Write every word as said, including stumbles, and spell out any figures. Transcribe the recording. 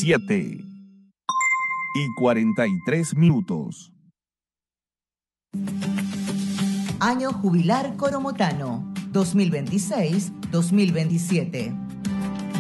siete y cuarenta y tres minutos. Año jubilar coromotano dos mil veintiséis dos mil veintisiete.